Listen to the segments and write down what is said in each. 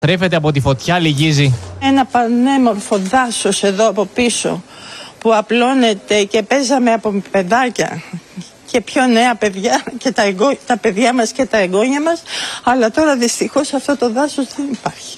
Τρέφεται από τη φωτιά, λυγίζει. Ένα πανέμορφο δάσος εδώ από πίσω που απλώνεται και παίζαμε από παιδάκια και πιο νέα παιδιά και τα παιδιά μας και τα εγγόνια μας, αλλά τώρα δυστυχώς αυτό το δάσος δεν υπάρχει.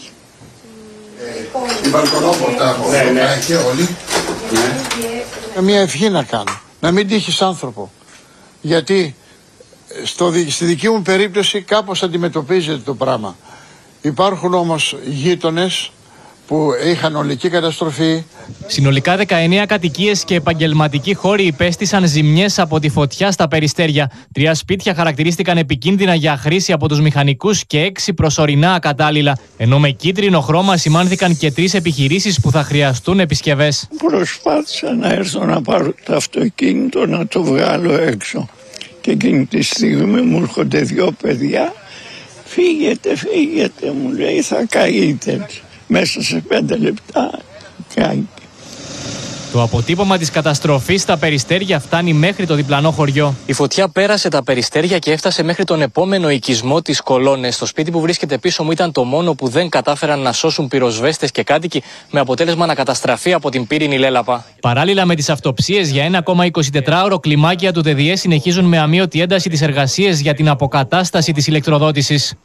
Η βαλκονόπορτα και όλοι. Μια ευχή να κάνω, να μην τύχεις άνθρωπο, γιατί στη δική μου περίπτωση κάπως αντιμετωπίζεται το πράγμα. Υπάρχουν όμως γείτονες που είχαν ολική καταστροφή. Συνολικά 19 κατοικίες και επαγγελματικοί χώροι υπέστησαν ζημιές από τη φωτιά στα Περιστέρια. 3 σπίτια χαρακτηρίστηκαν επικίνδυνα για χρήση από τους μηχανικούς και 6 προσωρινά ακατάλληλα. Ενώ με κίτρινο χρώμα σημάνθηκαν και 3 επιχειρήσεις που θα χρειαστούν επισκευές. Προσπάθησα να έρθω να πάρω το αυτοκίνητο να το βγάλω έξω. Και εκείνη τη στιγμή μου έρχονται 2 παιδιά. Φύγετε, μου λέει, θα καείτε. Μέσα σε 5 λεπτά καεί. Το αποτύπωμα της καταστροφής στα Περιστέρια φτάνει μέχρι το διπλανό χωριό. Η φωτιά πέρασε τα Περιστέρια και έφτασε μέχρι τον επόμενο οικισμό της Κολώνες. Το σπίτι που βρίσκεται πίσω μου ήταν το μόνο που δεν κατάφεραν να σώσουν πυροσβέστες και κάτοικοι, με αποτέλεσμα να καταστραφεί από την πύρινη λέλαπα. Παράλληλα με τις αυτοψίες για 1,24ωρο, κλιμάκια του ΔΔΕ συνεχίζουν με αμείωτη ένταση τις εργασίες για την αποκατάσταση της ηλεκτροδότησης.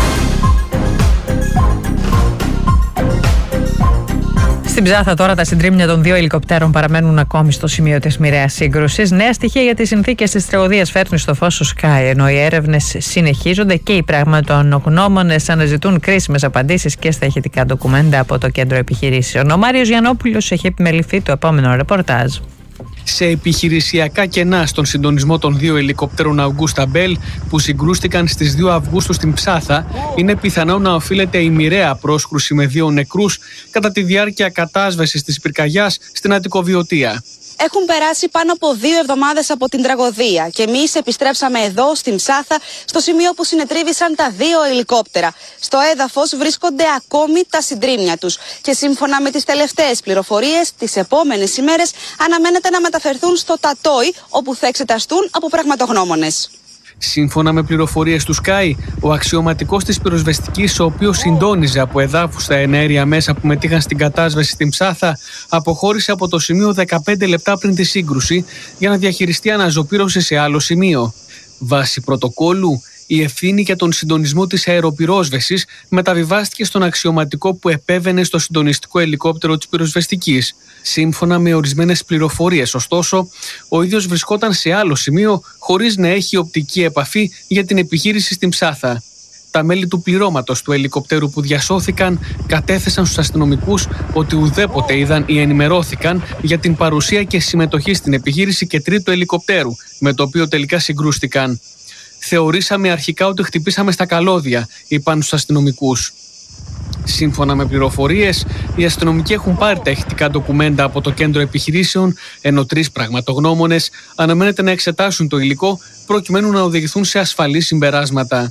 Στην Ψάθα τώρα τα συντρίμμια των 2 ελικοπτέρων παραμένουν ακόμη στο σημείο της μοιραίας σύγκρουσης. Νέα στοιχεία για τις συνθήκες της τραγωδίας φέρνουν στο φως ο Sky, ενώ οι έρευνες συνεχίζονται και οι πραγματογνώμονες αναζητούν κρίσιμες απαντήσεις και στα ηχητικά ντοκουμέντα από το κέντρο επιχειρήσεων. Ο Μάριος Γιαννόπουλος έχει επιμεληθεί το επόμενο ρεπορτάζ. Σε επιχειρησιακά κενά στον συντονισμό των 2 ελικοπτέρων Αυγούστα Μπέλ που συγκρούστηκαν στις 2 Αυγούστου στην Ψάθα, είναι πιθανό να οφείλεται η μοιραία πρόσκρουση με 2 νεκρούς κατά τη διάρκεια κατάσβεσης της πυρκαγιάς στην Αττικοβιωτία. Έχουν περάσει πάνω από 2 εβδομάδες από την τραγωδία και εμείς επιστρέψαμε εδώ στην Ψάθα, στο σημείο που συνετρίβησαν τα 2 ελικόπτερα. Στο έδαφος βρίσκονται ακόμη τα συντρίμμια τους και σύμφωνα με τις τελευταίες πληροφορίες, τις επόμενες ημέρες αναμένεται να μεταφερθούν στο Τατόι, όπου θα εξεταστούν από πραγματογνώμονες. Σύμφωνα με πληροφορίες του Sky, ο αξιωματικός της πυροσβεστικής, ο οποίος συντόνιζε από εδάφους τα εναέρια μέσα που μετήχαν στην κατάσβεση στην Ψάθα, αποχώρησε από το σημείο 15 λεπτά πριν τη σύγκρουση για να διαχειριστεί αναζωπήρωση σε άλλο σημείο. Βάσει πρωτοκόλου, η ευθύνη για τον συντονισμό της αεροπυρόσβεσης μεταβιβάστηκε στον αξιωματικό που επέβαινε στο συντονιστικό ελικόπτερο της πυροσβεστικής. Σύμφωνα με ορισμένες πληροφορίες, ωστόσο, ο ίδιος βρισκόταν σε άλλο σημείο χωρίς να έχει οπτική επαφή για την επιχείρηση στην Ψάθα. Τα μέλη του πληρώματος του ελικοπτέρου που διασώθηκαν κατέθεσαν στους αστυνομικούς ότι ουδέποτε είδαν ή ενημερώθηκαν για την παρουσία και συμμετοχή στην επιχείρηση και τρίτου ελικοπτέρου, με το οποίο τελικά συγκρούστηκαν. Θεωρήσαμε αρχικά ότι χτυπήσαμε στα καλώδια, είπαν στους αστυνομικούς. Σύμφωνα με πληροφορίες, οι αστυνομικοί έχουν πάρει τα ηχητικά ντοκουμέντα από το κέντρο επιχειρήσεων, ενώ 3 πραγματογνώμονες αναμένεται να εξετάσουν το υλικό προκειμένου να οδηγηθούν σε ασφαλή συμπεράσματα.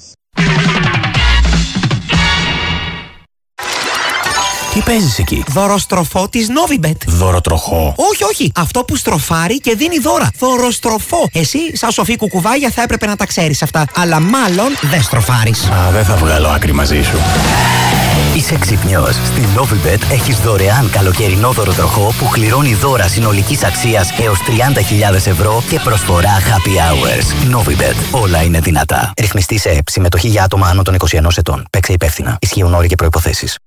Τι παίζεις εκεί? Δωροστροφό της Novibet. Δωροτροχό? Όχι. Αυτό που στροφάρει και δίνει δώρα. Δωροστροφό. Εσύ, σαν σοφή κουκουβάγια, θα έπρεπε να τα ξέρεις αυτά. Αλλά μάλλον δεν στροφάρεις. Δεν θα βγάλω άκρη μαζί σου. Είσαι ξυπνιός. Στην Novibet έχεις δωρεάν καλοκαιρινό δωροτροχό που κληρώνει δώρα συνολικής αξίας έως 30.000 ευρώ και προσφορά happy hours. Novibet. Όλα είναι δυνατά. Ρυθμιστή σε ΕΠ. Συμμετοχή για άτομα άνω των 21 ετών. Παίξε υπεύθυνα. Ισχύουν όροι και προϋποθέσεις.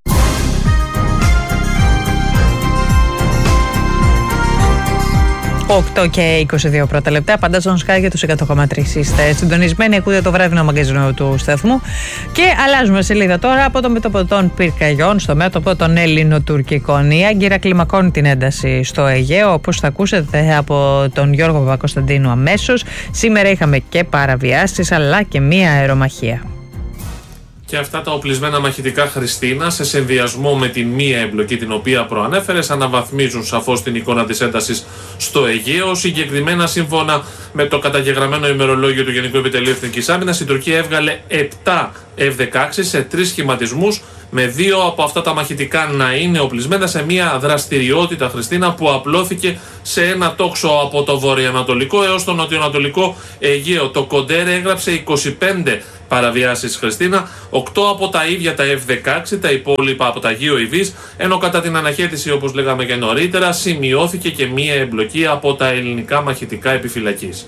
8 και 22 πρώτα λεπτά. Απαντά στον Sky για τους 100,3. Είστε συντονισμένοι, ακούτε το βράδυνο μαγκαζινό του σταθμού. Και αλλάζουμε σελίδα τώρα από το μέτωπο των πυρκαγιών στο μέτωπο των ελληνοτουρκικών. Η Άγκυρα κλιμακώνει την ένταση στο Αιγαίο, όπως θα ακούσετε από τον Γιώργο Παπακοσταντίνου αμέσως. Σήμερα είχαμε και παραβιάσεις αλλά και μία αερομαχία. Και αυτά τα οπλισμένα μαχητικά Χριστίνα, σε συνδυασμό με την μία εμπλοκή την οποία προανέφερες, αναβαθμίζουν σαφώς την εικόνα της έντασης στο Αιγαίο. Συγκεκριμένα, σύμφωνα με το καταγεγραμμένο ημερολόγιο του Γενικού Επιτελείου Εθνικής Άμυνας, η Τουρκία έβγαλε 7 F-16 σε 3 σχηματισμούς, με 2 από αυτά τα μαχητικά να είναι οπλισμένα σε μια δραστηριότητα, Χριστίνα, που απλώθηκε σε ένα τόξο από το βορειοανατολικό έως το νοτιοανατολικό Αιγαίο. Το Κοντέρ έγραψε 25 παραβιάσεις, Χριστίνα, 8 από τα ίδια τα F-16, τα υπόλοιπα από τα GOEVs, ενώ κατά την αναχέτηση, όπως λέγαμε και νωρίτερα, σημειώθηκε και μία εμπλοκή από τα ελληνικά μαχητικά επιφυλακής.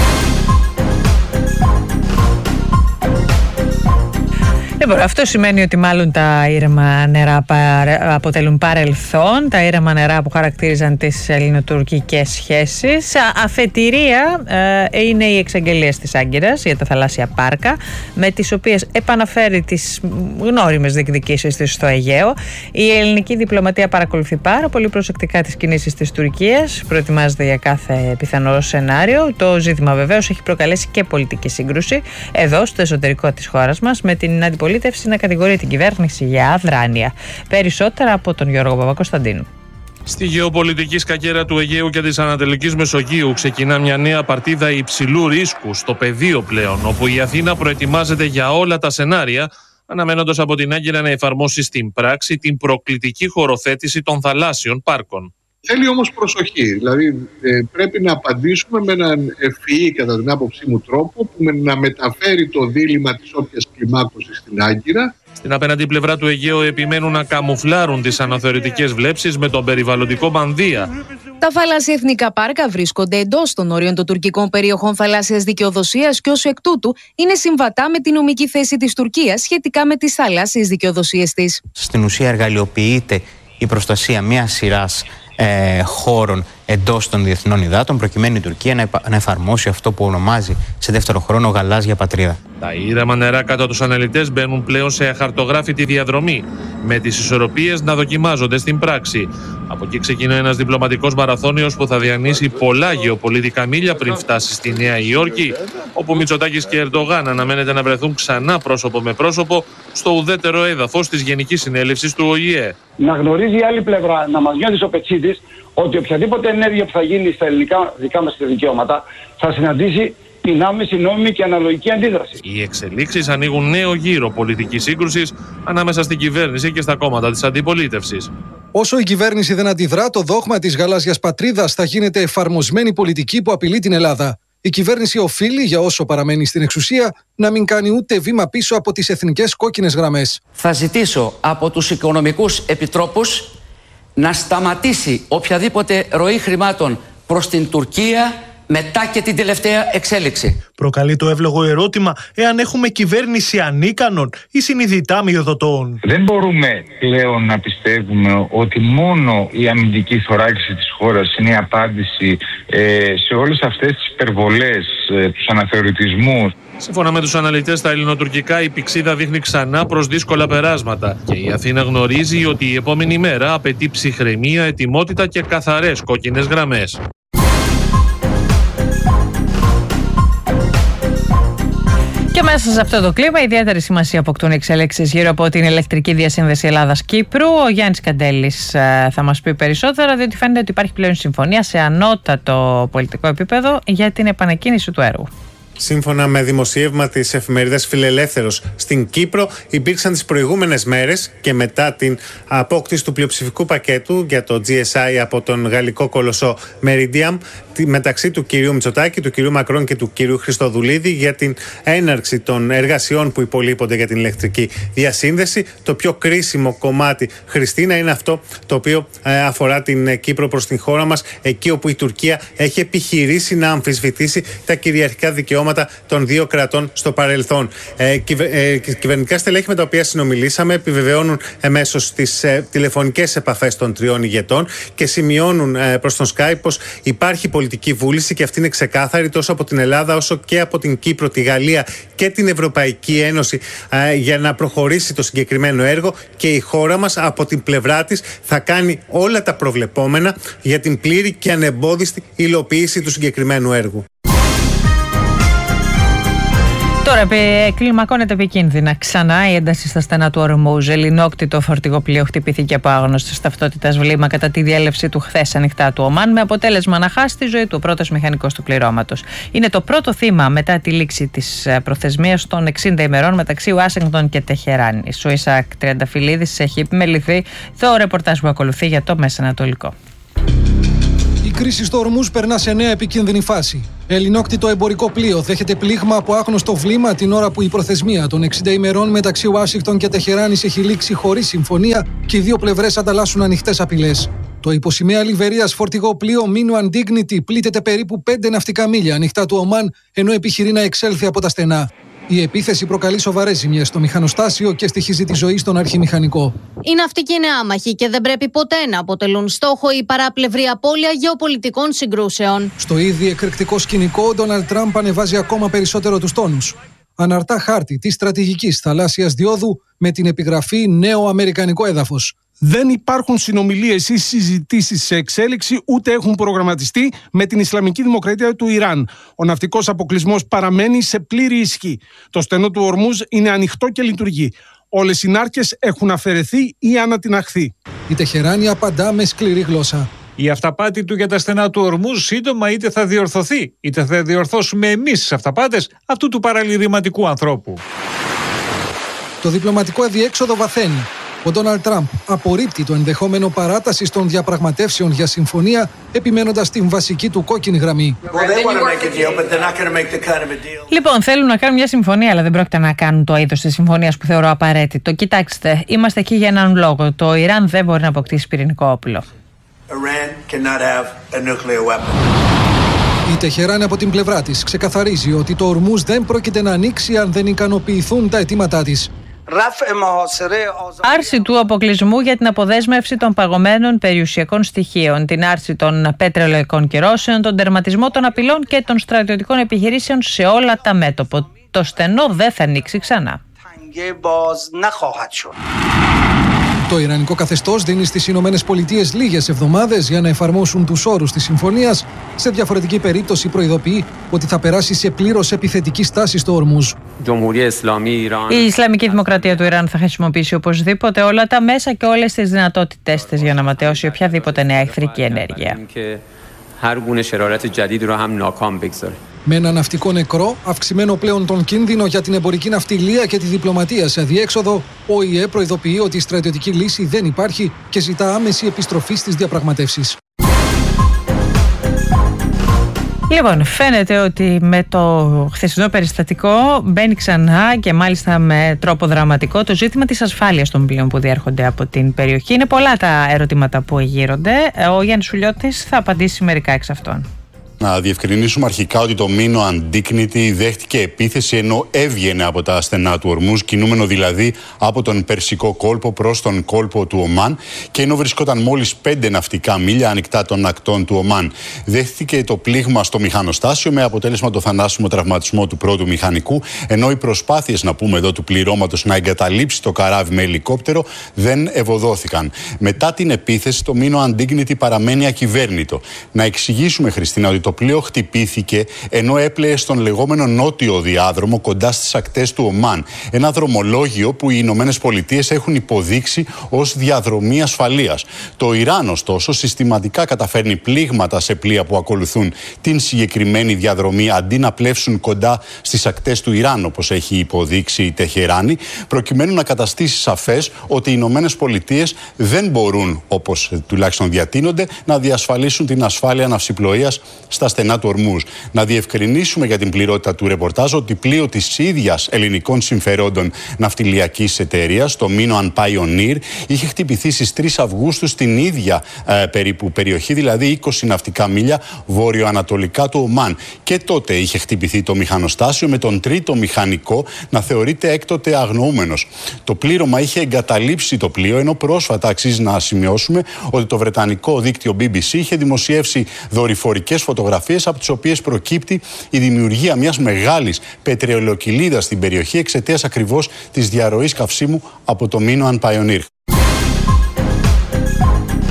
Λοιπόν, αυτό σημαίνει ότι μάλλον τα ήρεμα νερά αποτελούν παρελθόν, τα ήρεμα νερά που χαρακτήριζαν τις ελληνοτουρκικές σχέσεις. Αφετηρία είναι οι εξαγγελίες της Άγκυρας για τα θαλάσσια πάρκα, με τις οποίες επαναφέρει τις γνώριμες διεκδικήσεις της στο Αιγαίο. Η ελληνική διπλωματία παρακολουθεί πάρα πολύ προσεκτικά τις κινήσεις της Τουρκίας, προετοιμάζεται για κάθε πιθανό σενάριο. Το ζήτημα βεβαίως έχει προκαλέσει και πολιτική σύγκρουση εδώ στο εσωτερικό της χώρας μας, με την αντιπολίτευση να κατηγορεί την κυβέρνηση για αδράνεια. Περισσότερα από τον Γιώργο Παπακοσταντίνου. Στη γεωπολιτική σκακέρα του Αιγαίου και της Ανατολικής Μεσογείου ξεκινά μια νέα παρτίδα υψηλού ρίσκου στο πεδίο πλέον, όπου η Αθήνα προετοιμάζεται για όλα τα σενάρια, αναμένοντας από την Άγκυρα να εφαρμόσει στην πράξη την προκλητική χωροθέτηση των θαλάσσιων πάρκων. Θέλει όμως προσοχή, δηλαδή πρέπει να απαντήσουμε με έναν ευφυή, κατά την άποψή μου, τρόπο που να μεταφέρει το δίλημμα της όποιας κλιμάκωσης στην Άγκυρα. Στην απέναντι πλευρά του Αιγαίου επιμένουν να καμουφλάρουν τις αναθεωρητικές βλέψεις με τον περιβαλλοντικό μανδύα. Τα θαλάσσια εθνικά πάρκα βρίσκονται εντός των όριων των τουρκικών περιοχών θαλάσσιας δικαιοδοσίας και ως εκ τούτου είναι συμβατά με την νομική θέση της Τουρκίας σχετικά με τις θαλάσσιες δικαιοδοσίες της. Στην ουσία εργαλειοποιείται η προστασία μιας σειράς χώρων εντός των διεθνών υδάτων, προκειμένου η Τουρκία να εφαρμόσει αυτό που ονομάζει σε δεύτερο χρόνο γαλάζια πατρίδα. Τα ήρεμα νερά κατά τους αναλυτές μπαίνουν πλέον σε αχαρτογράφητη διαδρομή, με τις ισορροπίες να δοκιμάζονται στην πράξη. Από εκεί ξεκινά ένας διπλωματικός μαραθώνιος που θα διανύσει πολλά γεωπολιτικά μίλια πριν φτάσει στη Νέα Υόρκη, όπου Μητσοτάκης και Ερντογάν αναμένεται να βρεθούν ξανά πρόσωπο με πρόσωπο στο ουδέτερο έδαφος της Γενικής Συνέλευσης του ΟΗΕ. Να γνωρίζει η άλλη πλευρά, να μας νιώθει ο πετσίτης, ότι οποιαδήποτε ενέργεια που θα γίνει στα ελληνικά δικά μας δικαιώματα θα συναντήσει την άμεση, νόμιμη και αναλογική αντίδραση. Οι εξελίξεις ανοίγουν νέο γύρο πολιτικής σύγκρουσης ανάμεσα στην κυβέρνηση και στα κόμματα της αντιπολίτευσης. Όσο η κυβέρνηση δεν αντιδρά, το δόγμα της γαλάζιας πατρίδας θα γίνεται εφαρμοσμένη πολιτική που απειλεί την Ελλάδα. Η κυβέρνηση οφείλει, για όσο παραμένει στην εξουσία, να μην κάνει ούτε βήμα πίσω από τις εθνικές κόκκινες γραμμές. Θα ζητήσω από τους οικονομικούς επιτρόπους να σταματήσει οποιαδήποτε ροή χρημάτων προς την Τουρκία μετά και την τελευταία εξέλιξη. Προκαλεί το εύλογο ερώτημα εάν έχουμε κυβέρνηση ανίκανων ή συνειδητά μειοδοτών. Δεν μπορούμε πλέον να πιστεύουμε ότι μόνο η αμυντική θωράκιση της χώρας είναι η απάντηση σε όλες αυτές τις υπερβολές, τους αναθεωρητισμούς. Σύμφωνα με τους αναλυτές στα ελληνοτουρκικά, η πηξίδα δείχνει ξανά προς δύσκολα περάσματα και η Αθήνα γνωρίζει ότι η επόμενη μέρα απαιτεί ψυχραιμία, ετοιμότητα και καθαρές κόκκινες γραμμές. Και μέσα σε αυτό το κλίμα, ιδιαίτερη σημασία αποκτούν οι εξέλιξεις γύρω από την ηλεκτρική διασύνδεση Ελλάδας-Κύπρου. Ο Γιάννης Καντέλης θα μας πει περισσότερα, διότι φαίνεται ότι υπάρχει πλέον συμφωνία σε ανώτατο πολιτικό επίπεδο για την επανεκκίνηση του έργου. Σύμφωνα με δημοσίευμα της εφημερίδας Φιλελεύθερος στην Κύπρο, υπήρξαν τις προηγούμενες μέρες και μετά την απόκτηση του πλειοψηφικού πακέτου για το GSI από τον γαλλικό κολοσσό Meridiam μεταξύ του κυρίου Μητσοτάκη, του κυρίου Μακρόν και του κυρίου Χριστοδουλίδη για την έναρξη των εργασιών που υπολείπονται για την ηλεκτρική διασύνδεση. Το πιο κρίσιμο κομμάτι, Χριστίνα, είναι αυτό το οποίο αφορά την Κύπρο προς την χώρα μας, εκεί όπου η Τουρκία έχει επιχειρήσει να αμφισβητήσει τα κυριαρχικά δικαιώματα των δύο κρατών στο παρελθόν. Κυβερνητικά στελέχη με τα οποία συνομιλήσαμε επιβεβαιώνουν εμέσως τις τηλεφωνικές επαφές των τριών ηγετών και σημειώνουν προς τον Skype πως υπάρχει πολιτική βούληση, και αυτή είναι ξεκάθαρη τόσο από την Ελλάδα όσο και από την Κύπρο, τη Γαλλία και την Ευρωπαϊκή Ένωση για να προχωρήσει το συγκεκριμένο έργο, και η χώρα μας από την πλευρά της θα κάνει όλα τα προβλεπόμενα για την πλήρη και ανεμπόδιστη υλοποίηση του συγκεκριμένου έργου. Τώρα κλιμακώνεται επικίνδυνα ξανά η ένταση στα στενά του Ορμούζ. Ελληνόκτητο φορτηγό πλοίο χτυπήθηκε από άγνωστης ταυτότητας βλήμα κατά τη διέλευση του χθες ανοιχτά του Ομάν, με αποτέλεσμα να χάσει τη ζωή του ο πρώτος μηχανικός του πληρώματος. Είναι το πρώτο θύμα μετά τη λήξη της προθεσμίας των 60 ημερών μεταξύ Ουάσιγκτον και Τεχεράνης. Ο Ισακ Τριανταφυλλίδης έχει επιμεληθεί το ρεπορτάζ που ακολουθεί για το Μεσανατολικό. Η κρίση στο Ορμούζ περνά σε νέα επικίνδυνη φάση. Ελληνόκτητο εμπορικό πλοίο δέχεται πλήγμα από άγνωστο βλήμα την ώρα που η προθεσμία των 60 ημερών μεταξύ Ουάσιγκτον και Τεχεράνης έχει λήξει χωρίς συμφωνία και οι δύο πλευρές ανταλλάσσουν ανοιχτές απειλές. Το υποσημαία Λιβερίας φορτηγό πλοίο Minu Andignity πλήττεται περίπου 5 ναυτικά μίλια ανοιχτά του Ομάν, ενώ επιχειρεί να εξέλθει από τα στενά. Η επίθεση προκαλεί σοβαρές ζημιές στο μηχανοστάσιο και στοιχίζει τη ζωή στον αρχιμηχανικό. Οι ναυτικοί είναι άμαχοι και δεν πρέπει ποτέ να αποτελούν στόχο ή παράπλευρη απώλεια γεωπολιτικών συγκρούσεων. Στο ήδη εκρηκτικό σκηνικό, ο Ντόναλντ Τραμπ ανεβάζει ακόμα περισσότερο τους τόνους. Αναρτά χάρτη της στρατηγικής θαλάσσιας διόδου με την επιγραφή «Νέο Αμερικανικό έδαφος». Δεν υπάρχουν συνομιλίες ή συζητήσεις σε εξέλιξη, ούτε έχουν προγραμματιστεί με την Ισλαμική Δημοκρατία του Ιράν. Ο ναυτικός αποκλεισμός παραμένει σε πλήρη ισχύ. Το στενό του Ορμούζ είναι ανοιχτό και λειτουργεί. Όλες οι νάρκες έχουν αφαιρεθεί ή ανατιναχθεί. Η Τεχεράνη απαντά με σκληρή γλώσσα. Η αυταπάτη του για τα στενά του Ορμούζ σύντομα είτε θα διορθωθεί, είτε θα διορθώσουμε εμείς τις αυταπάτες αυτού του παραλυρηματικού ανθρώπου. Το διπλωματικό αδιέξοδο βαθαίνει. Ο Ντόναλντ Τραμπ απορρίπτει το ενδεχόμενο παράτασης των διαπραγματεύσεων για συμφωνία, επιμένοντας την βασική του κόκκινη γραμμή. Λοιπόν, θέλουν να κάνουν μια συμφωνία, αλλά δεν πρόκειται να κάνουν το είδος της συμφωνίας που θεωρώ απαραίτητο. Κοιτάξτε, είμαστε εκεί για έναν λόγο. Το Ιράν δεν μπορεί να αποκτήσει πυρηνικό όπλο. Η Τεχεράνη από την πλευρά της ξεκαθαρίζει ότι το Ορμούζ δεν πρόκειται να ανοίξει αν δεν ικανοποιηθούν τα αιτήματά της. Άρση του αποκλεισμού για την αποδέσμευση των παγωμένων περιουσιακών στοιχείων, την άρση των πετρελαϊκών κυρώσεων, τον τερματισμό των απειλών και των στρατιωτικών επιχειρήσεων σε όλα τα μέτωπα. Το στενό δεν θα ανοίξει ξανά. Το Ιρανικό καθεστώς δίνει στις Ηνωμένες Πολιτείες λίγες εβδομάδες για να εφαρμόσουν τους όρους της συμφωνίας. Σε διαφορετική περίπτωση προειδοποιεί ότι θα περάσει σε πλήρως επιθετική στάση στο Ορμούζ. Η Ισλαμική Δημοκρατία του Ιράν θα χρησιμοποιήσει οπωσδήποτε όλα τα μέσα και όλες τις δυνατότητές της για να ματαιώσει οποιαδήποτε νέα εχθρική ενέργεια. Με ένα ναυτικό νεκρό, αυξημένο πλέον τον κίνδυνο για την εμπορική ναυτιλία και τη διπλωματία σε αδιέξοδο, ο ΙΕ προειδοποιεί ότι η στρατιωτική λύση δεν υπάρχει και ζητά άμεση επιστροφή στις διαπραγματεύσεις. Λοιπόν, φαίνεται ότι με το χθεσινό περιστατικό μπαίνει ξανά και μάλιστα με τρόπο δραματικό το ζήτημα της ασφάλειας των πλοίων που διέρχονται από την περιοχή. Είναι πολλά τα ερωτήματα που εγείρονται. Ο Γιάννης Σουλιώτης θα απαντήσει μερικά εξ αυτών. Να διευκρινίσουμε αρχικά ότι το Minu Andignity δέχτηκε επίθεση ενώ έβγαινε από τα στενά του Ορμούζ, κινούμενο δηλαδή από τον Περσικό κόλπο προς τον κόλπο του Ομάν, και ενώ βρισκόταν μόλις 5 ναυτικά μίλια ανοιχτά των ακτών του Ομάν. Δέχτηκε το πλήγμα στο μηχανοστάσιο με αποτέλεσμα το θανάσιμο τραυματισμό του πρώτου μηχανικού, ενώ οι προσπάθειες, να πούμε εδώ, του πληρώματος να εγκαταλείψει το καράβι με ελικόπτερο δεν ευωδόθηκαν. Μετά την επίθεση, το Minu Andignity παραμένει ακυβέρνητο. Να εξηγήσουμε, Χριστίνα, ότι το πλοίο χτυπήθηκε ενώ έπλεε στον λεγόμενο νότιο διάδρομο κοντά στις ακτές του Ομάν. Ένα δρομολόγιο που οι Ηνωμένες Πολιτείες έχουν υποδείξει ως διαδρομή ασφαλείας. Το Ιράν, ωστόσο, συστηματικά καταφέρνει πλήγματα σε πλοία που ακολουθούν την συγκεκριμένη διαδρομή αντί να πλεύσουν κοντά στις ακτές του Ιράν, όπως έχει υποδείξει η Τεχεράνη, προκειμένου να καταστήσει σαφές ότι οι Ηνωμένες Πολιτείες δεν μπορούν, όπως τουλάχιστον διατείνονται, να διασφαλίσουν την ασφάλεια ναυσιπλοείας στα στενά του Ορμούζ. Να διευκρινίσουμε για την πληρότητα του ρεπορτάζ ότι πλοίο της ίδιας ελληνικών συμφερόντων ναυτιλιακής εταιρείας, το Minu Pioneer, είχε χτυπηθεί στις 3 Αυγούστου στην ίδια περίπου περιοχή, δηλαδή 20 ναυτικά μίλια βορειοανατολικά του Ομάν. Και τότε είχε χτυπηθεί το μηχανοστάσιο, με τον τρίτο μηχανικό να θεωρείται έκτοτε αγνοούμενος. Το πλήρωμα είχε εγκαταλείψει το πλοίο, ενώ πρόσφατα αξίζει να σημειώσουμε ότι το βρετανικό δίκτυο BBC είχε δημοσιεύσει δορυφορικές φωτογραφίες από τις οποίες προκύπτει η δημιουργία μιας μεγάλης πετρελαιοκυλίδας στην περιοχή εξαιτίας ακριβώς της διαρροής καυσίμου από το Minu Pioneer.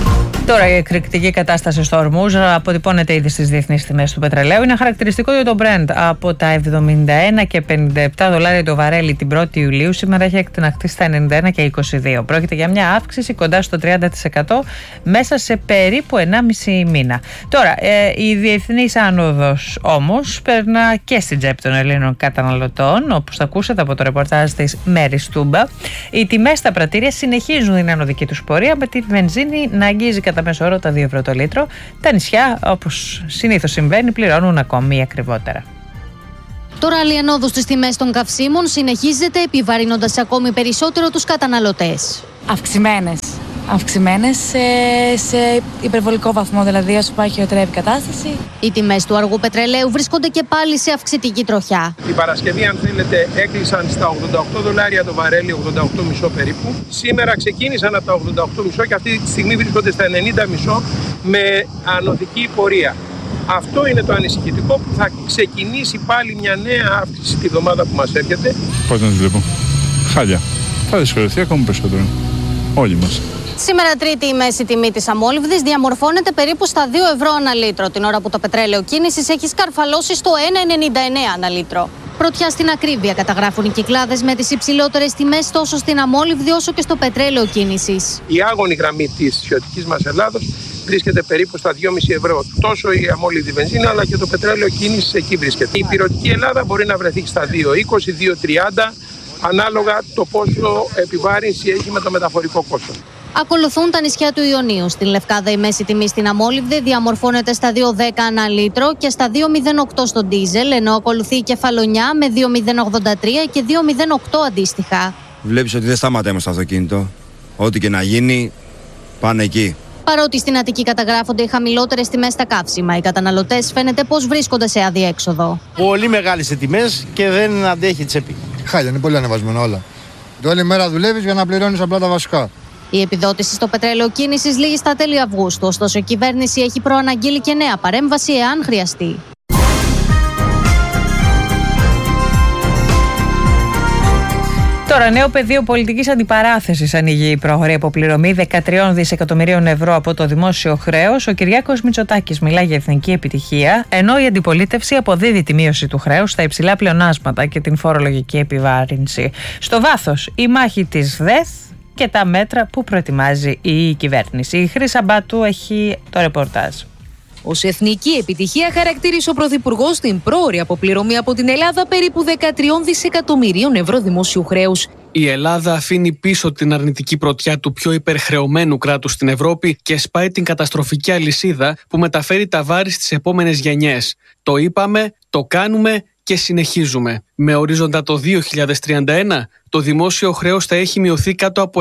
Τώρα η εκρηκτική κατάσταση στο Ορμούζ αποτυπώνεται ήδη στις διεθνείς τιμές του πετρελαίου. Είναι χαρακτηριστικό για το Brent από τα 71 και 57 δολάρια το βαρέλι την 1η Ιουλίου. Σήμερα έχει εκτιναχθεί στα 91 και 22. Πρόκειται για μια αύξηση κοντά στο 30% μέσα σε περίπου 1,5 μήνα. Τώρα, η διεθνής άνοδος όμως περνά και στην τσέπη των Ελλήνων καταναλωτών, όπως θα ακούσατε από το ρεπορτάζ της Μέρης Τούμπα. Οι τιμές στα πρατήρια συνεχίζουν την ανωδική τους πορεία, με τη βενζίνη να αγγίζει κατά μέσο όρο τα 2 ευρώ το λίτρο. Τα νησιά, όπως συνήθως συμβαίνει, πληρώνουν ακόμη ακριβότερα. Τώρα η ανόδος στις τιμές των καυσίμων συνεχίζεται, επιβαρύνοντας ακόμη περισσότερο τους καταναλωτές. Αυξημένες σε υπερβολικό βαθμό, δηλαδή όσο πάει χειροτερεύει η κατάσταση. Οι τιμές του αργού πετρελαίου βρίσκονται και πάλι σε αυξητική τροχιά. Την Παρασκευή, αν θέλετε, έκλεισαν στα 88 δολάρια το βαρέλι, 88,5 περίπου. Σήμερα ξεκίνησαν από τα 88,5 και αυτή τη στιγμή βρίσκονται στα 90,5 με ανωδική πορεία. Αυτό είναι το ανησυχητικό, που θα ξεκινήσει πάλι μια νέα αύξηση τη βδομάδα που μας έρχεται. Πώς να τη βλέπω? Χάλια. Θα δυσκολευτεί ακόμη περισσότερο. Όλοι μας. Σήμερα Τρίτη η μέση τιμή της αμόλυβδης διαμορφώνεται περίπου στα 2 ευρώ ανά λίτρο, την ώρα που το πετρέλαιο κίνησης έχει σκαρφαλώσει στο 1,99 ανά λίτρο. Πρωτιά στην ακρίβεια καταγράφουν οι κυκλάδες με τις υψηλότερες τιμές τόσο στην αμόλυβδη όσο και στο πετρέλαιο κίνησης. Η άγονη γραμμή της ισιωτικής μας Ελλάδος βρίσκεται περίπου στα 2,5 ευρώ. Τόσο η αμόλυβδη βενζίνα αλλά και το πετρέλαιο κίνησης εκεί βρίσκεται. Η πυρωτική Ελλάδα μπορεί να βρεθεί στα 2,20, 2,30 ανάλογα το πόσο επιβάρυνση έχει με το μεταφορικό κόστος. Ακολουθούν τα νησιά του Ιωνίου. Στην Λευκάδα η μέση τιμή στην αμόλυβδη διαμορφώνεται στα 2,10 ανά λίτρο και στα 2,08 στο ντίζελ, ενώ ακολουθεί η Κεφαλονιά με 2,083 και 2,08 αντίστοιχα. Βλέπεις ότι δεν σταματάμε στο αυτοκίνητο. Ό,τι και να γίνει, πάνε εκεί. Παρότι στην Αττική καταγράφονται οι χαμηλότερες τιμές στα καύσιμα, οι καταναλωτές φαίνεται πως βρίσκονται σε αδιέξοδο. Πολύ μεγάλες οι τιμές και δεν αντέχει η τσέπη. Χάλια, είναι πολύ ανεβασμένα όλα. Και όλη μέρα δουλεύεις για να πληρώνεις απλά τα βασικά. Η επιδότηση στο πετρέλαιο κίνησης λήγει στα τέλη Αυγούστου, ωστόσο η κυβέρνηση έχει προαναγγείλει και νέα παρέμβαση εάν χρειαστεί. Τώρα, νέο πεδίο πολιτικής αντιπαράθεσης ανοίγει η πρόχωρη αποπληρωμή 13 δισεκατομμυρίων ευρώ από το δημόσιο χρέος. Ο Κυριάκος Μητσοτάκης μιλάει για εθνική επιτυχία, ενώ η αντιπολίτευση αποδίδει τη μείωση του χρέους, τα υψηλά πλεονάσματα και την φορολογική επιβάρυνση. Στο βάθος, η μάχη της ΔΕΘ και τα μέτρα που προετοιμάζει η κυβέρνηση. Η Χρύσα Μπάτου έχει το ρεπορτάζ. Ως εθνική επιτυχία χαρακτήρισε ο Πρωθυπουργός την πρόωρη αποπληρωμή από την Ελλάδα περίπου 13 δισεκατομμυρίων ευρώ δημόσιου χρέους. Η Ελλάδα αφήνει πίσω την αρνητική πρωτιά του πιο υπερχρεωμένου κράτους στην Ευρώπη και σπάει την καταστροφική αλυσίδα που μεταφέρει τα βάρη στις επόμενες γενιές. Το είπαμε, το κάνουμε και συνεχίζουμε. Με ορίζοντα το 2031, το δημόσιο χρέος θα έχει μειωθεί κάτω από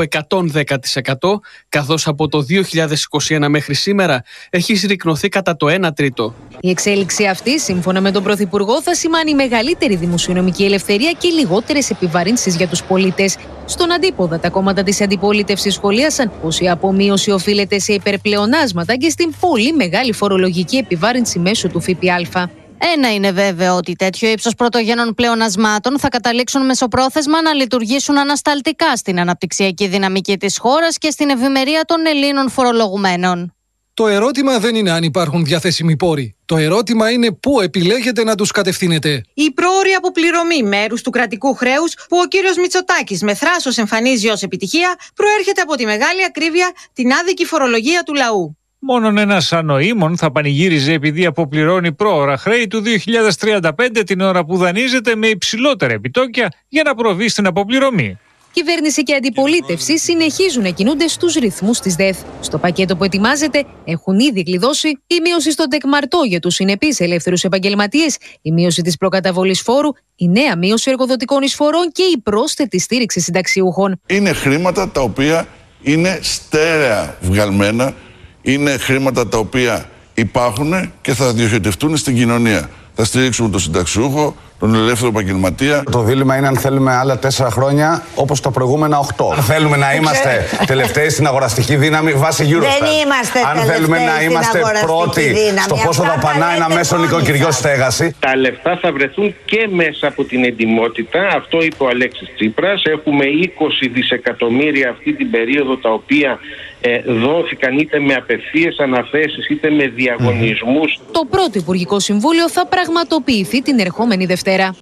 110%, καθώς από το 2021 μέχρι σήμερα έχει συρρικνωθεί κατά το 1/3. Η εξέλιξη αυτή, σύμφωνα με τον Πρωθυπουργό, θα σημάνει μεγαλύτερη δημοσιονομική ελευθερία και λιγότερες επιβαρύνσεις για τους πολίτες. Στον αντίποδα, τα κόμματα της αντιπολίτευσης σχολίασαν πως η απομείωση οφείλεται σε υπερπλεονάσματα και στην πολύ μεγάλη φορολογική επιβάρυνση μέσω του ΦΠΑ. Ένα είναι βέβαιο, ότι τέτοιο ύψος πρωτογενών πλεονασμάτων θα καταλήξουν μεσοπρόθεσμα να λειτουργήσουν ανασταλτικά στην αναπτυξιακή δυναμική της χώρας και στην ευημερία των Ελλήνων φορολογουμένων. Το ερώτημα δεν είναι αν υπάρχουν διαθέσιμοι πόροι. Το ερώτημα είναι πού επιλέγετε να τους κατευθύνετε. Η πρόωρη αποπληρωμή μέρους του κρατικού χρέους, που ο κύριος Μητσοτάκης με θράσος εμφανίζει ως επιτυχία, προέρχεται από τη μεγάλη ακρίβεια, την άδικη φορολογία του λαού. Μόνον ένας ανοήμων θα πανηγύριζε επειδή αποπληρώνει πρόωρα χρέη του 2035 την ώρα που δανείζεται με υψηλότερα επιτόκια για να προβεί στην αποπληρωμή. Κυβέρνηση και αντιπολίτευση συνεχίζουν να κινούνται στους ρυθμούς της ΔΕΘ. Στο πακέτο που ετοιμάζεται έχουν ήδη κλειδώσει η μείωση στον τεκμαρτό για τους συνεπείς ελεύθερους επαγγελματίες, η μείωση της προκαταβολής φόρου, η νέα μείωση εργοδοτικών εισφορών και η πρόσθετη στήριξη συνταξιούχων. Είναι χρήματα τα οποία είναι στέρεα βγαλμένα. Είναι χρήματα τα οποία υπάρχουν και θα διοχετευτούν στην κοινωνία. Θα στηρίξουμε τον συνταξιούχο, τον ελεύθερο επαγγελματία. Το δίλημμα είναι αν θέλουμε άλλα 4 χρόνια όπως τα προηγούμενα 8. Αν θέλουμε να είμαστε τελευταίοι στην αγοραστική δύναμη βάσει Eurostat. Δεν είμαστε αν θέλουμε να είμαστε πρώτοι στο πόσο δαπανά ένα μέσο νοικοκυριό στέγαση. Τα λεφτά θα βρεθούν και μέσα από την εντιμότητα. Αυτό είπε ο Αλέξης Τσίπρας. Έχουμε 20 δισεκατομμύρια αυτή την περίοδο τα οποία δόθηκαν είτε με απευθείας αναθέσεις είτε με διαγωνισμούς. Το πρώτο Υπουργικό Συμβούλιο θα πραγματοποιηθεί την ερχόμενη Δευτέρα.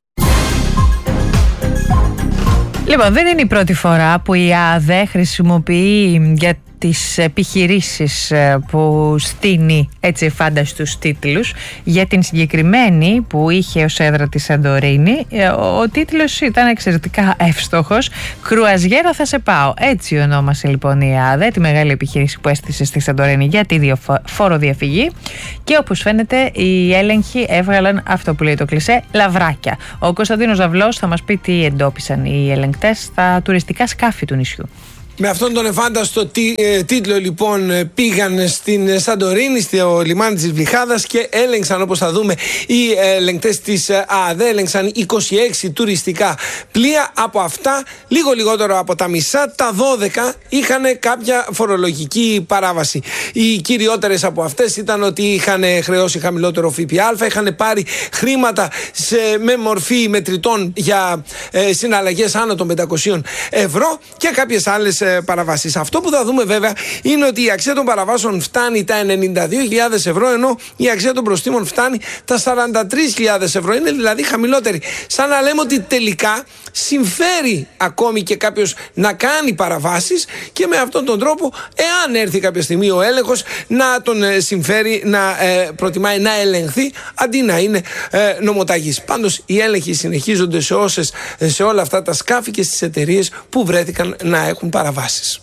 Λοιπόν, δεν είναι η πρώτη φορά που η ΑΔΕ χρησιμοποιεί για τις επιχειρήσεις που στείνει έτσι φάνταστους τίτλους. Για την συγκεκριμένη που είχε ως έδρα τη Σαντορίνη, ο τίτλος ήταν εξαιρετικά εύστοχος. «Κρουαζιέρα θα σε πάω». Έτσι ονόμασε λοιπόν η ΑΔΕ τη μεγάλη επιχείρηση που έστησε στη Σαντορίνη για τη φοροδιαφυγή. Και όπως φαίνεται οι έλεγχοι έβγαλαν αυτό που λέει το κλισέ, λαβράκια. Ο Κωνσταντίνος Ζαυλός θα μας πει τι εντόπισαν οι ελεγκτές στα τουριστικά σκάφη του νησιού. Με αυτόν τον εφάνταστο τίτλο λοιπόν πήγαν στην Σαντορίνη, στο λιμάνι της Βλυχάδας και έλεγξαν, όπως θα δούμε, οι ελεγκτές της ΑΔΕ έλεγξαν 26 τουριστικά πλοία. Από αυτά λίγο λιγότερο από τα μισά, τα 12 είχαν κάποια φορολογική παράβαση. Οι κυριότερες από αυτές ήταν ότι είχαν χρεώσει χαμηλότερο ΦΠΑ, είχαν πάρει χρήματα με μορφή μετρητών για συναλλαγές άνω των 500 ευρώ και κάποιες άλλες παραβάσεις. Αυτό που θα δούμε βέβαια είναι ότι η αξία των παραβάσεων φτάνει τα 92.000 ευρώ, ενώ η αξία των προστίμων φτάνει τα 43.000 ευρώ. Είναι δηλαδή χαμηλότερη. Σαν να λέμε ότι τελικά συμφέρει ακόμη και κάποιος να κάνει παραβάσεις και με αυτόν τον τρόπο, εάν έρθει κάποια στιγμή ο έλεγχος, να τον συμφέρει να προτιμάει να ελεγχθεί αντί να είναι νομοταγής. Πάντως οι έλεγχοι συνεχίζονται σε όλα αυτά τα σκάφη και στις εταιρείες που βρέθηκαν να έχουν παραβάσεις.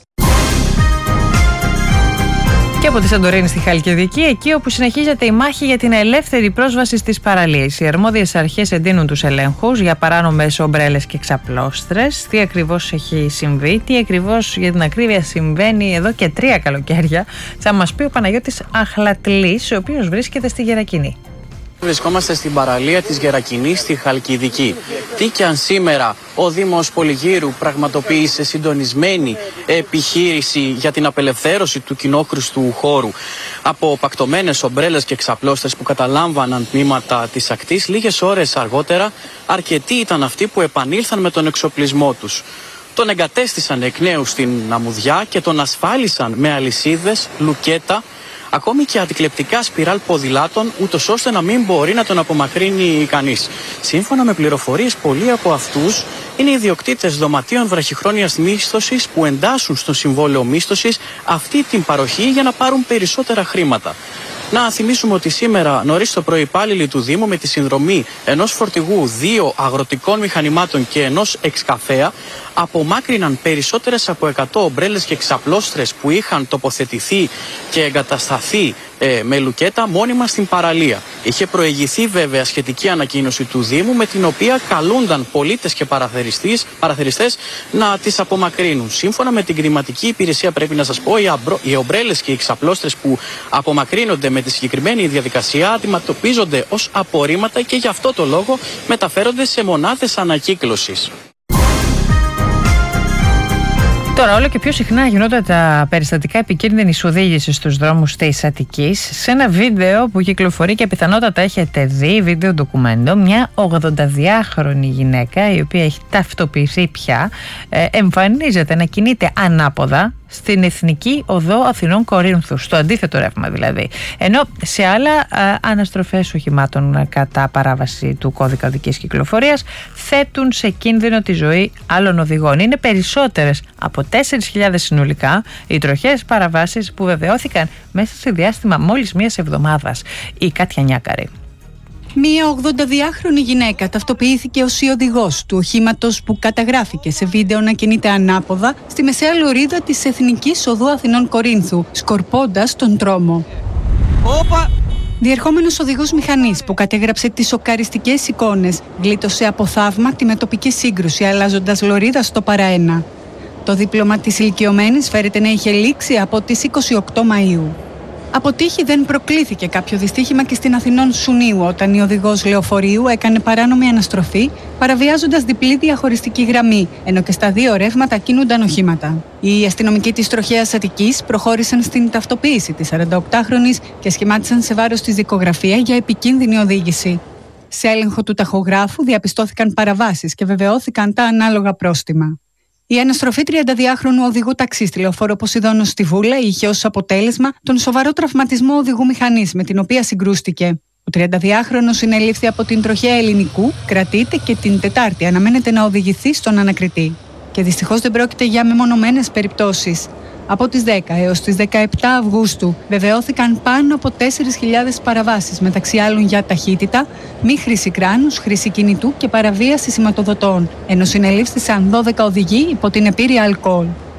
Και από τη Σαντορίνη στη Χαλκιδική, εκεί όπου συνεχίζεται η μάχη για την ελεύθερη πρόσβαση στις παραλίες. Οι αρμόδιες αρχές εντείνουν τους ελέγχους για παράνομες ομπρέλες και ξαπλώστρες. Τι ακριβώς έχει συμβεί, τι ακριβώς για την ακρίβεια συμβαίνει εδώ και 3 καλοκαίρια, θα μας πει ο Παναγιώτης Αχλατλής, ο οποίος βρίσκεται στη Γερακινή. Βρισκόμαστε στην παραλία της Γερακινής στη Χαλκιδική. Τι και αν σήμερα ο Δήμος Πολυγύρου πραγματοποίησε συντονισμένη επιχείρηση για την απελευθέρωση του κοινόχρηστου χώρου από πακτωμένες ομπρέλες και ξαπλώστες που καταλάμβαναν τμήματα της ακτής, λίγες ώρες αργότερα αρκετοί ήταν αυτοί που επανήλθαν με τον εξοπλισμό τους. Τον εγκατέστησαν εκ νέου στην αμμουδιά και τον ασφάλισαν με αλυσίδες, λουκέτα, ακόμη και αντικλεπτικά σπιράλ ποδηλάτων, ούτως ώστε να μην μπορεί να τον απομακρύνει κανείς. Σύμφωνα με πληροφορίες, πολλοί από αυτούς είναι ιδιοκτήτες δωματίων βραχυχρόνιας μίσθωσης που εντάσσουν στο συμβόλαιο μίσθωσης αυτή την παροχή για να πάρουν περισσότερα χρήματα. Να θυμίσουμε ότι σήμερα νωρίς το πρωί υπάλληλοι του Δήμου με τη συνδρομή ενός φορτηγού, 2 αγροτικών μηχανημάτων και ενός εξκαφέα απομάκρυναν περισσότερες από 100 ομπρέλες και ξαπλώστρες που είχαν τοποθετηθεί και εγκατασταθεί με λουκέτα μόνιμα στην παραλία. Είχε προηγηθεί βέβαια σχετική ανακοίνωση του Δήμου με την οποία καλούνταν πολίτες και παραθεριστές να τις απομακρύνουν. Σύμφωνα με την κλιματική υπηρεσία, πρέπει να σας πω, οι ομπρέλες και οι ξαπλώστρες που απομακρύνονται με τη συγκεκριμένη διαδικασία αντιμετωπίζονται ως απορρίμματα και γι' αυτό το λόγο μεταφέρονται σε μονάδες ανακύκλωσης. Τώρα, όλο και πιο συχνά γινόνται τα περιστατικά επικίνδυνης οδήγησης στους δρόμους της Αττικής. Σε ένα βίντεο που κυκλοφορεί και πιθανότατα έχετε δει, βίντεο ντοκουμέντο, μια 82χρονη γυναίκα, η οποία έχει ταυτοποιηθεί πια, εμφανίζεται να κινείται ανάποδα στην Εθνική Οδό Αθηνών Κορίνθου, στο αντίθετο ρεύμα δηλαδή. Ενώ σε άλλα αναστροφές οχημάτων κατά παράβαση του κώδικα οδικής κυκλοφορίας θέτουν σε κίνδυνο τη ζωή άλλων οδηγών. Είναι περισσότερες από 4.000 συνολικά οι τροχές παραβάσεις που βεβαιώθηκαν μέσα σε διάστημα μόλις μιας εβδομάδας. Η Κάτια Νιάκαρη. Μία 82χρονη γυναίκα ταυτοποιήθηκε ως η οδηγός του οχήματος που καταγράφηκε σε βίντεο να κινείται ανάποδα στη μεσαία λωρίδα της Εθνικής Οδού Αθηνών Κορίνθου, σκορπώντας τον τρόμο. Διερχόμενος οδηγός μηχανής που κατέγραψε τις σοκαριστικές εικόνες γλίτωσε από θαύμακτη με τοπική σύγκρουση, αλλάζοντας λωρίδα στο παραένα. Το δίπλωμα της ηλικιωμένης φέρεται να είχε λήξει από τις 28 Μαΐου. Από τύχη δεν προκλήθηκε κάποιο δυστύχημα και στην Αθηνών Σουνίου, όταν η οδηγός λεωφορείου έκανε παράνομη αναστροφή, παραβιάζοντας διπλή διαχωριστική γραμμή, ενώ και στα 2 ρεύματα κινούνταν οχήματα. Οι αστυνομικοί της τροχέας Αττικής προχώρησαν στην ταυτοποίηση της 48χρονης και σχημάτισαν σε βάρος της δικογραφία για επικίνδυνη οδήγηση. Σε έλεγχο του ταχογράφου διαπιστώθηκαν παραβάσεις και βεβαιώθηκαν τα ανάλογα πρόστιμα. Η αναστροφή 32χρονου οδηγού ταξί στη λεωφόρο Ποσειδώνος στη Βούλα είχε ως αποτέλεσμα τον σοβαρό τραυματισμό οδηγού μηχανής με την οποία συγκρούστηκε. Ο 32χρονος συνελήφθη από την τροχέα Ελληνικού, κρατείται και την Τετάρτη αναμένεται να οδηγηθεί στον ανακριτή. Και δυστυχώς δεν πρόκειται για μεμονωμένες περιπτώσεις. Από τις 10 έως τις 17 Αυγούστου βεβαιώθηκαν πάνω από 4.000 παραβάσεις, μεταξύ άλλων για ταχύτητα, μη χρήση κράνους, χρήση κινητού και παραβίαση σηματοδοτών, ενώ συνελήφθησαν 12 οδηγοί υπό την επίρρεια αλκοόλ.